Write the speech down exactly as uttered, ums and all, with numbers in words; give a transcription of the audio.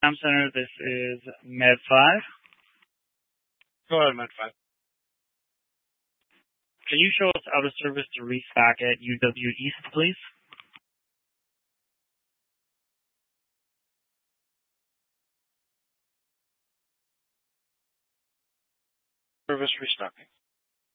Town Center, this is Med five. Go ahead, Med five. Can you show us out of service to Reese back at U W East, please? Service restocking.